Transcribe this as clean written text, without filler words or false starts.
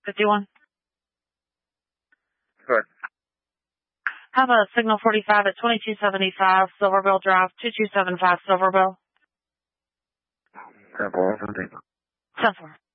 51. Correct. Have a signal 45 at 2275 Silverbill Drive, 2275 Silverbill. 10-4, 17. 10-4.